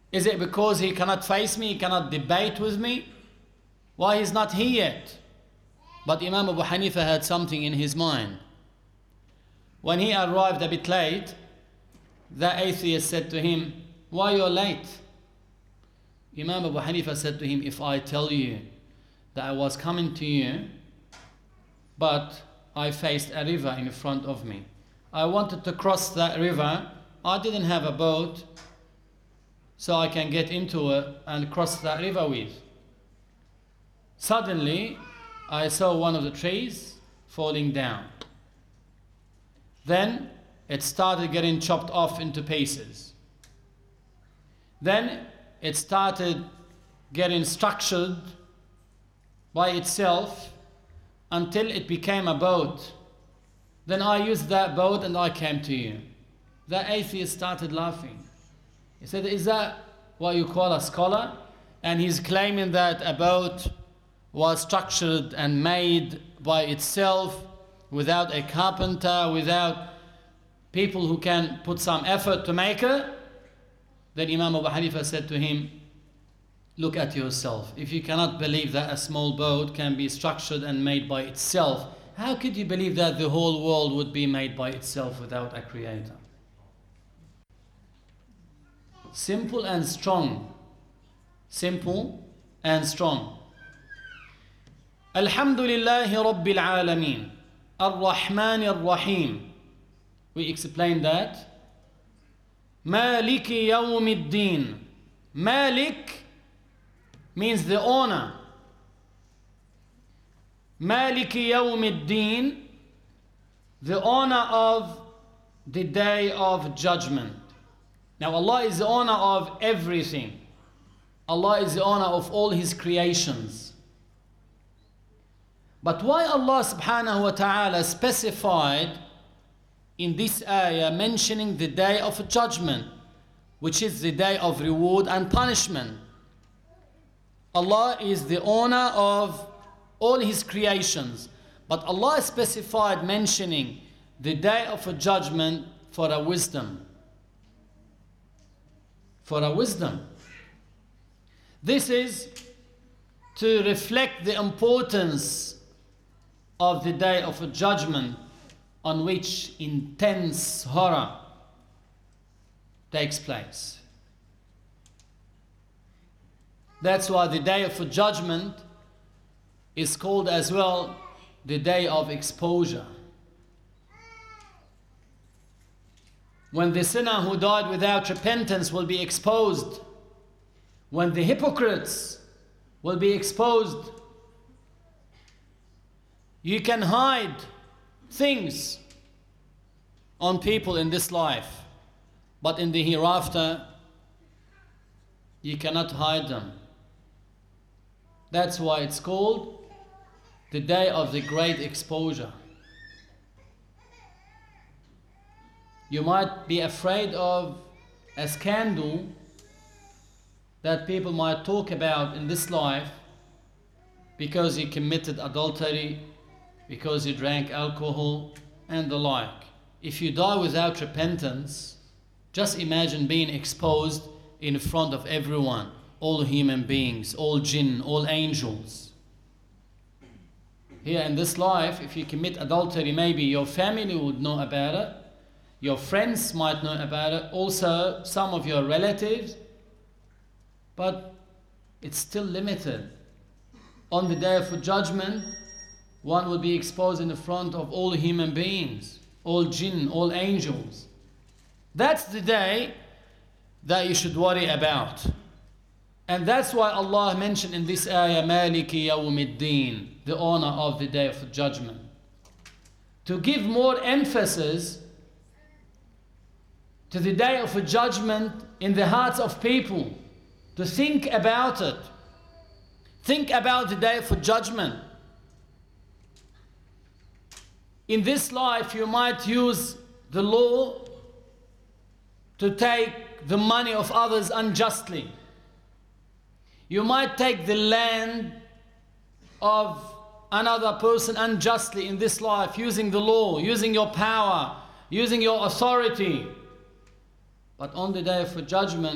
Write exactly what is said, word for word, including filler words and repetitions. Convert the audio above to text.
Is it because he cannot face me, he cannot debate with me? Why he's not here yet? But Imam Abu Hanifa had something in his mind. When he arrived a bit late, the atheist said to him, why you're late? Imam Abu Hanifa said to him, if I tell you that I was coming to you, but I faced a river in front of me. I wanted to cross that river. I didn't have a boat, so I can get into it and cross that river with. Suddenly, I saw one of the trees falling down. Then it started getting chopped off into pieces. Then it started getting structured by itself until it became a boat. Then I used that boat and I came to you. The atheist started laughing. He said, is that what you call a scholar? And he's claiming that a boat was structured and made by itself without a carpenter, without people who can put some effort to make it. Then Imam Abu Hanifa said to him, look at yourself. If you cannot believe that a small boat can be structured and made by itself, how could you believe that the whole world would be made by itself without a creator? Simple and strong. Simple and strong. Alhamdulillahi Rabbil Alameen. Ar-Rahman Ar-Rahim. We explained that. Maliki Yawmiddin. Malik means the owner. Maliki Yawmiddin, the owner of the day of judgment. Now Allah is the owner of everything. Allah is the owner of all His creations. But why Allah subhanahu wa ta'ala specified in this ayah mentioning the day of judgment, which is the day of reward and punishment? Allah is the owner of all His creations, but Allah specified mentioning the day of a judgment for a wisdom. For a wisdom. This is to reflect the importance of the day of a judgment on which intense horror takes place. That's why the day of a judgment is called as well the day of exposure. When the sinner who died without repentance will be exposed, when the hypocrites will be exposed, you can hide things on people in this life, but in the hereafter, you cannot hide them. That's why it's called the day of the great exposure. You might be afraid of a scandal that people might talk about in this life because you committed adultery, because you drank alcohol, and the like. If you die without repentance, just imagine being exposed in front of everyone, all human beings, all jinn, all angels. Here in this life, if you commit adultery, maybe your family would know about it, your friends might know about it, also some of your relatives, but it's still limited. On the day of judgment, one will be exposed in the front of all human beings, all jinn, all angels. That's the day that you should worry about. And that's why Allah mentioned in this ayah, Maliki Yawmiddin, the owner of the day of judgment. To give more emphasis to the day of judgment in the hearts of people, to think about it. Think about the day of judgment. In this life, you might use the law to take the money of others unjustly. You might take the land of another person unjustly in this life, using the law, using your power, using your authority. But on the day of judgment,